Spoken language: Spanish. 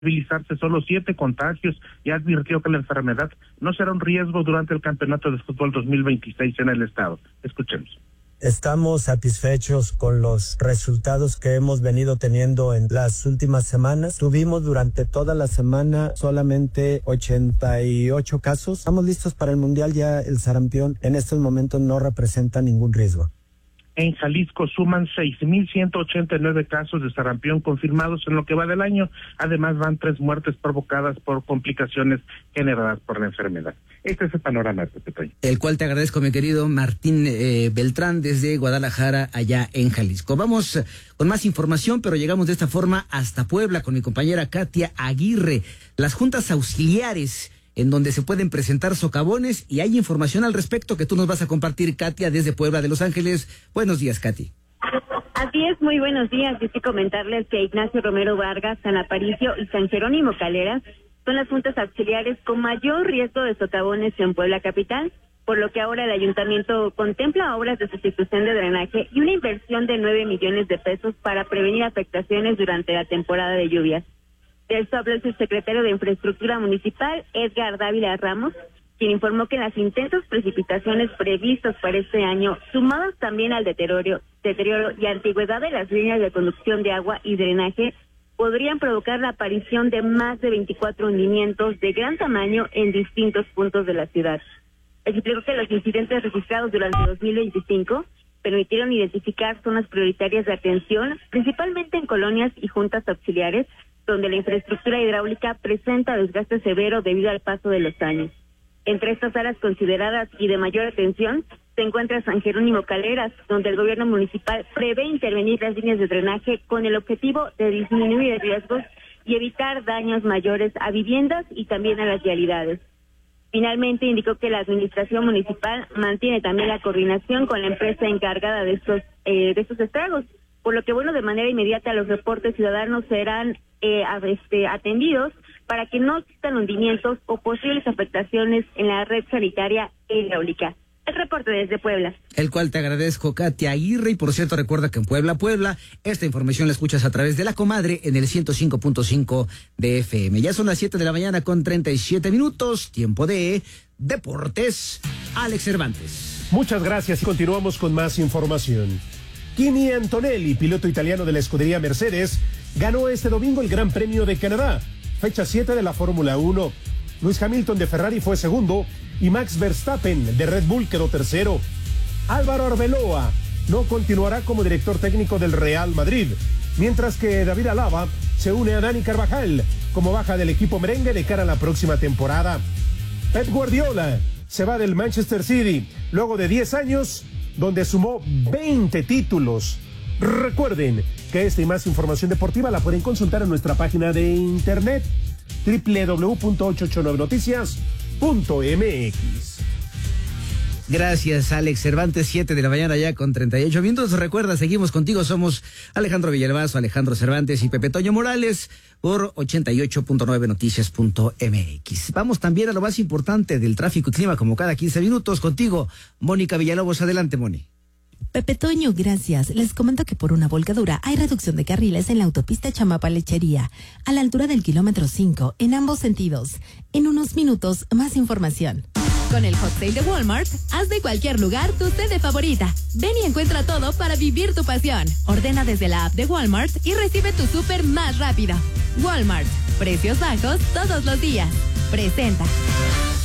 contabilizarse solo 7 contagios y advirtió que la enfermedad no será un riesgo durante el campeonato de fútbol 2026 en el estado. Escuchemos. Estamos satisfechos con los resultados que hemos venido teniendo en las últimas semanas. Tuvimos durante toda la semana solamente 88 casos. Estamos listos para el Mundial, ya el sarampión en estos momentos no representa ningún riesgo. En Jalisco suman 6,189 casos de sarampión confirmados en lo que va del año. Además, van 3 muertes provocadas por complicaciones generadas por la enfermedad. Este es el panorama, Pepe. El cual te agradezco, mi querido Martín Beltrán, desde Guadalajara, allá en Jalisco. Vamos con más información, pero llegamos de esta forma hasta Puebla con mi compañera Katia Aguirre. Las juntas auxiliares en donde se pueden presentar socavones, y hay información al respecto que tú nos vas a compartir, Katia, desde Puebla de Los Ángeles. Buenos días, Katy. Así es, muy buenos días. Yo quiero comentarles que Ignacio Romero Vargas, San Aparicio y San Jerónimo Caleras son las juntas auxiliares con mayor riesgo de socavones en Puebla capital, por lo que ahora el ayuntamiento contempla obras de sustitución de drenaje y una inversión de 9 millones de pesos para prevenir afectaciones durante la temporada de lluvias. De esto habló el subsecretario de Infraestructura Municipal, Edgar Dávila Ramos, quien informó que las intensas precipitaciones previstas para este año, sumadas también al deterioro y antigüedad de las líneas de conducción de agua y drenaje, podrían provocar la aparición de más de 24 hundimientos de gran tamaño en distintos puntos de la ciudad. Explicó que los incidentes registrados durante 2025 permitieron identificar zonas prioritarias de atención, principalmente en colonias y juntas auxiliares, donde la infraestructura hidráulica presenta desgaste severo debido al paso de los años. Entre estas áreas consideradas y de mayor atención se encuentra San Jerónimo Caleras, donde el gobierno municipal prevé intervenir las líneas de drenaje con el objetivo de disminuir riesgos y evitar daños mayores a viviendas y también a las vialidades. Finalmente indicó que la administración municipal mantiene también la coordinación con la empresa encargada de estos estragos, por lo que de manera inmediata los reportes ciudadanos serán atendidos para que no existan hundimientos o posibles afectaciones en la red sanitaria e hidráulica. El reporte desde Puebla. El cual te agradezco, Katia Aguirre, y por cierto recuerda que en Puebla, esta información la escuchas a través de La Comadre en el 105.5 de FM. Ya son las 7 de la mañana con 37 minutos, tiempo de Deportes. Alex Cervantes. Muchas gracias y continuamos con más información. Kimi Antonelli, piloto italiano de la escudería Mercedes, ganó este domingo el Gran Premio de Canadá, fecha 7 de la Fórmula 1. Lewis Hamilton de Ferrari fue segundo y Max Verstappen de Red Bull quedó tercero. Álvaro Arbeloa no continuará como director técnico del Real Madrid, mientras que David Alaba se une a Dani Carvajal como baja del equipo merengue de cara a la próxima temporada. Pep Guardiola se va del Manchester City luego de 10 años, donde sumó 20 títulos. Recuerden que esta y más información deportiva la pueden consultar en nuestra página de internet www.889noticias.mx. Gracias, Alex Cervantes, 7 de la mañana ya con 38 minutos. Recuerda, seguimos contigo, somos Alejandro Villalbazo, Alejandro Cervantes y Pepe Toño Morales por 88.9noticias.mx. Vamos también a lo más importante del tráfico y clima, como cada 15 minutos, contigo, Mónica Villalobos. Adelante, Moni. Pepe Toño, gracias. Les comento que por una volcadura hay reducción de carriles en la autopista Chamapa-Lechería, a la altura del kilómetro 5, en ambos sentidos. En unos minutos, más información. Con el Hot Sale de Walmart, haz de cualquier lugar tu sede favorita. Ven y encuentra todo para vivir tu pasión. Ordena desde la app de Walmart y recibe tu súper más rápido. Walmart, precios bajos todos los días. Presenta.